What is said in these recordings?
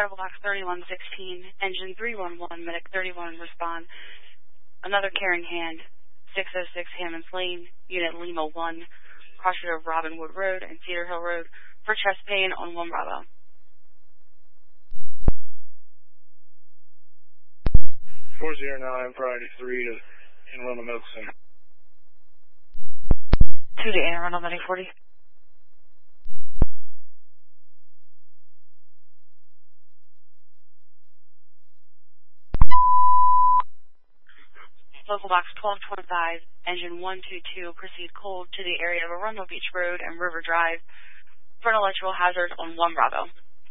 Vital Box 3116, Engine 311, Medic 31, respond. Another carrying hand, 606 Hammonds Lane, Unit Lima 1, crossroad of Robinwood Road and Cedar Hill Road for chest pain on 1 Bravo. 409, priority 3 to Anne Arundel Medical Center. 2 to Anne Arundel Medic 40. Local Box 1225, Engine 122, proceed cold to the area of Arundel Beach Road and River Drive for an electrical hazard on 1 Bravo.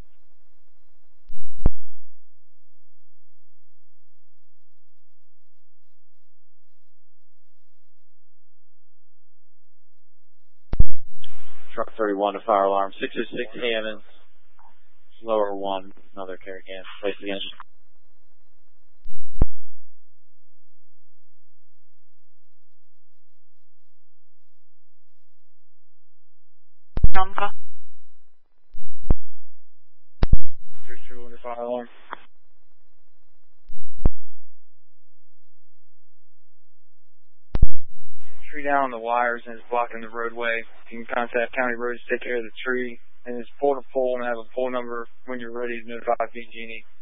Truck 31 to fire alarm, 606 Hammonds, lower 1, another carry can, place the engine. Number. 321 to fire alarm. Tree down on the wires and it's blocking the roadway. You can contact County Roads to take care of the tree. And it's pull to pull and have a pull number when you're ready to notify PG&E.